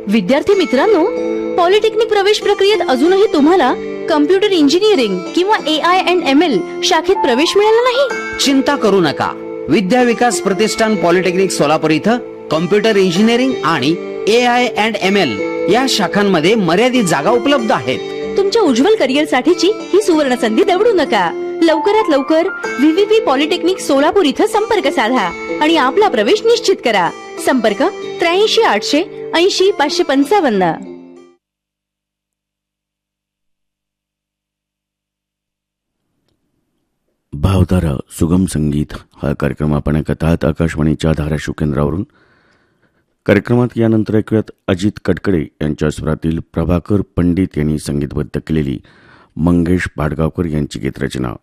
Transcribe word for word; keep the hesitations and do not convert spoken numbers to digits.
विद्यार्थी मित्रांनो, पॉलिटेक्निक प्रवेश प्रक्रियेत अजूनही तुम्हाला कम्प्युटर इंजिनिअरिंग किंवा ए आय अँड एम एल शाखेत प्रवेश मिळाला नाही? चिंता करू नका. विद्या विकास प्रतिष्ठान पॉलिटेक्निक सोलापूर इथं कम्प्युटर इंजिनिअरिंग आणि ए आय अँड एम एल या शाखांमध्ये मर्यादित जागा उपलब्ध आहेत. तुमच्या उज्ज्वल करिअर साठीची ही सुवर्ण संधी दवडू नका. लवकरात लवकर व्हीव्हीपी पॉलिटेक्निक सोलापूर इथं संपर्क साधा आणि आपला प्रवेश निश्चित करा. संपर्क त्र्याऐंशी आठशे ऐंशी पाचशे पंचावन्न. भावधारा सुगम संगीत हा कार्यक्रम आपण ऐकत आहात आकाशवाणीच्या धाराशिव केंद्रावरून. कार्यक्रमात यानंतर ऐकूयात अजित कडकडे यांच्या स्वरातील प्रभाकर पंडित यांनी संगीतबद्ध केलेली मंगेश पाडगावकर यांची गीतरचना.